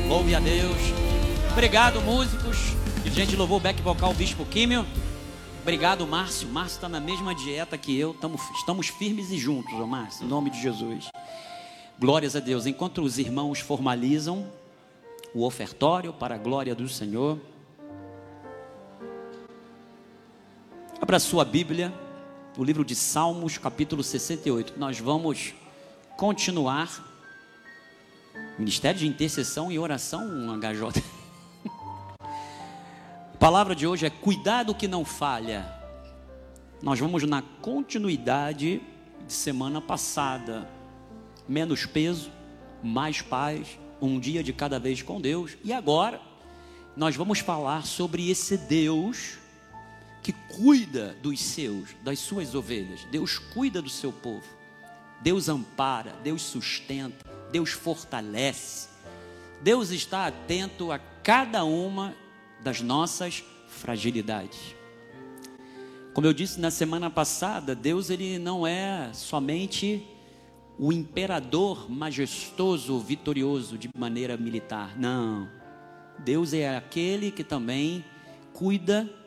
Louve a Deus. Obrigado, músicos. Dirigente de louvor, back vocal, Bispo Químio. Obrigado, Márcio. Márcio está na mesma dieta que eu. Estamos firmes e juntos, ó Márcio, em nome de Jesus. Glórias a Deus. Enquanto os irmãos formalizam o ofertório para a glória do Senhor, abra sua Bíblia, o livro de Salmos, capítulo 68. Nós vamos continuar Ministério de Intercessão e Oração, HJ. A palavra de hoje é cuidado que não falha. Nós vamos na continuidade de semana passada. Menos peso, mais paz, um dia de cada vez com Deus. E agora nós vamos falar sobre esse Deus que cuida dos seus, das suas ovelhas. Deus cuida do seu povo. Deus ampara, Deus sustenta, Deus fortalece. Deus está atento a cada uma das nossas fragilidades. Como eu disse na semana passada, Deus ele não é somente o imperador majestoso, vitorioso de maneira militar. Não. Deus é aquele que também cuida